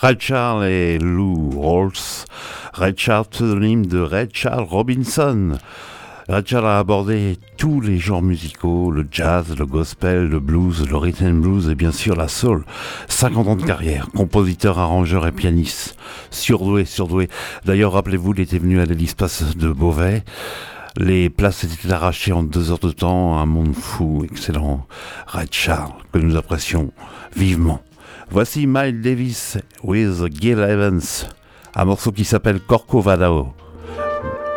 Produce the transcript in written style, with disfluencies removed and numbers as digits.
Red Charles et Lou Rawls. Red Charles, pseudonyme de Red Charles Robinson. Red Charles a abordé tous les genres musicaux, le jazz, le gospel, le blues, le rhythm and blues et bien sûr la soul. 50 ans de carrière, compositeur, arrangeur et pianiste. Surdoué. D'ailleurs, rappelez-vous, il était venu à l'Hélice-Place de Beauvais. Les places étaient arrachées en 2 heures de temps. Un monde fou, excellent. Red Charles, que nous apprécions vivement. Voici Miles Davis with Gil Evans, un morceau qui s'appelle Corcovado.